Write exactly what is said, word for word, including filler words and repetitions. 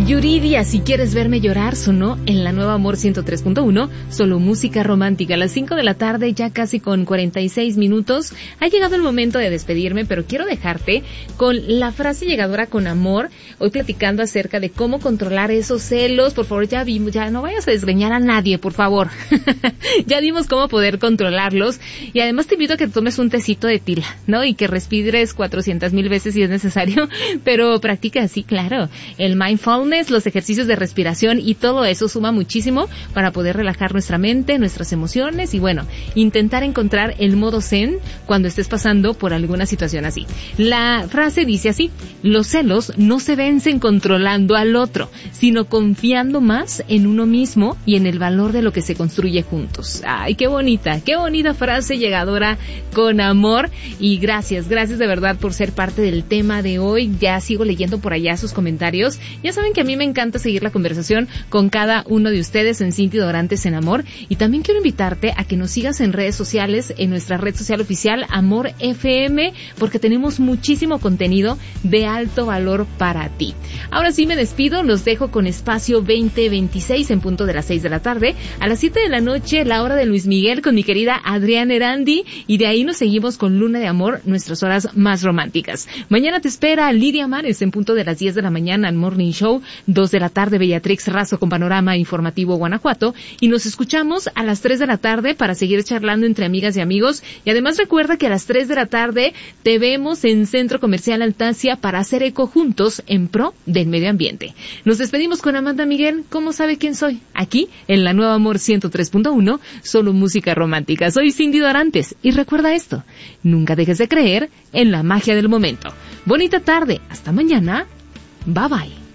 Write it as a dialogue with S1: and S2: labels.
S1: Yuridia, si quieres verme llorar, sonó en la nueva Amor ciento tres punto uno, solo música romántica. A las cinco de la tarde, ya casi con cuarenta y seis minutos, ha llegado el momento de despedirme, pero quiero dejarte con la frase llegadora con amor, hoy platicando acerca de cómo controlar esos celos. Por favor, ya vimos, ya no vayas a desgreñar a nadie, por favor. Ya vimos cómo poder controlarlos, y además te invito a que tomes un tecito de tila, ¿no? Y que respires cuatrocientas mil veces si es necesario, pero practica así, claro, el mindfulness, los ejercicios de respiración, y todo eso suma muchísimo para poder relajar nuestra mente, nuestras emociones, y bueno, intentar encontrar el modo zen cuando estés pasando por alguna situación así. La frase dice así: los celos no se vencen controlando al otro, sino confiando más en uno mismo y en el valor de lo que se construye juntos. Ay, qué bonita, qué bonita frase llegadora con amor, y gracias, gracias de verdad por ser parte del tema de hoy. Ya sigo leyendo por allá sus comentarios. Ya saben que a mí me encanta seguir la conversación con cada uno de ustedes en Cinti Dorantes en Amor, y también quiero invitarte a que nos sigas en redes sociales, en nuestra red social oficial Amor F M, porque tenemos muchísimo contenido de alto valor para ti. Ahora sí me despido, los dejo con Espacio veinte veintiséis en punto de las seis de la tarde, a las siete de la noche, la hora de Luis Miguel con mi querida Adriana Erandi, y de ahí nos seguimos con Luna de Amor, nuestras horas más románticas. Mañana te espera Lidia Mares en punto de las diez de la mañana en Morning Show, dos de la tarde Beatrix Razo con Panorama Informativo Guanajuato, y nos escuchamos a las tres de la tarde para seguir charlando entre amigas y amigos. Y además recuerda que a las tres de la tarde te vemos en Centro Comercial Altasia para hacer eco juntos en pro del medio ambiente. Nos despedimos con Amanda Miguel, ¿cómo sabe quién soy? Aquí en la nueva Amor ciento tres punto uno, solo música romántica. Soy Cinti Dorantes, y recuerda esto: nunca dejes de creer en la magia del momento. Bonita tarde, hasta mañana, bye bye.